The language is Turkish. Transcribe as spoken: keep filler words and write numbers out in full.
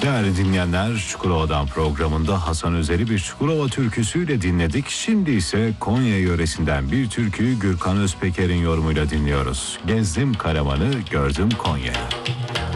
Değerli dinleyenler, Çukurova'dan programında Hasan Özer'i bir Çukurova türküsüyle dinledik. Şimdi ise Konya yöresinden bir türküyü Gürkan Özpeker'in yorumuyla dinliyoruz. Gezdim Karaman'ı, gördüm Konya'yı.